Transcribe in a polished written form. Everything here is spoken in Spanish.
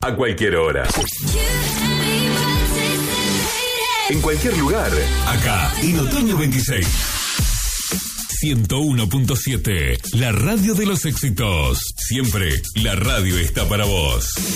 a cualquier hora. En cualquier lugar. Acá, en Otoño 26. 101.7, la radio de los éxitos. Siempre la radio está para vos.